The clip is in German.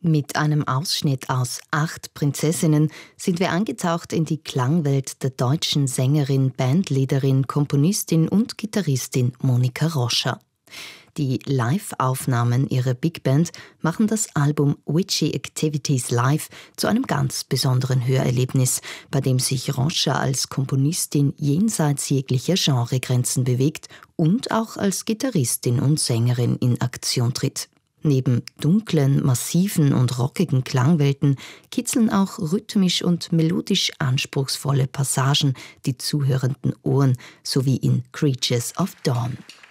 Mit einem Ausschnitt aus 8 Prinzessinnen sind wir eingetaucht in die Klangwelt der deutschen Sängerin, Bandleaderin, Komponistin und Gitarristin Monika Roscher. Die Live-Aufnahmen ihrer Big Band machen das Album Witchy Activities Live zu einem ganz besonderen Hörerlebnis, bei dem sich Roscher als Komponistin jenseits jeglicher Genregrenzen bewegt und auch als Gitarristin und Sängerin in Aktion tritt. Neben dunklen, massiven und rockigen Klangwelten kitzeln auch rhythmisch und melodisch anspruchsvolle Passagen die zuhörenden Ohren, sowie in Creatures of Dawn.